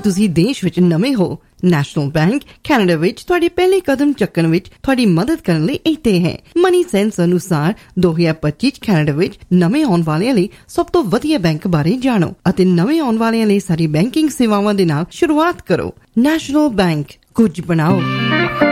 ਤੁਸੀਂ ਦੇਸ਼ ਵਿੱਚ ਨਵੇਂ ਹੋ, ਨੈਸ਼ਨਲ ਬੈਂਕ ਕੈਨੇਡਾ ਵਿੱਚ ਤੁਹਾਡੇ ਪਹਿਲੇ ਕਦਮ ਚੱਕਣ ਵਿੱਚ ਤੁਹਾਡੀ ਮਦਦ ਕਰਨ ਲਈ ਇੱਥੇ ਹੈ। ਮਨੀ ਸੈਂਸ ਅਨੁਸਾਰ 2025 ਕੈਨੇਡਾ ਵਿੱਚ ਨਵੇਂ ਆਉਣ ਵਾਲਿਆਂ ਲਈ ਸਭ ਤੋਂ ਵਧੀਆ ਬੈਂਕ ਬਾਰੇ ਜਾਣੋ ਅਤੇ ਨਵੇਂ ਆਉਣ ਵਾਲਿਆਂ ਲਈ ਸਾਰੀ ਬੈਂਕਿੰਗ ਸੇਵਾਵਾਂ ਦੇ ਨਾਲ ਸ਼ੁਰੂਆਤ ਕਰੋ। ਨੈਸ਼ਨਲ ਬੈਂਕ, ਕੁਝ ਬਣਾਓ।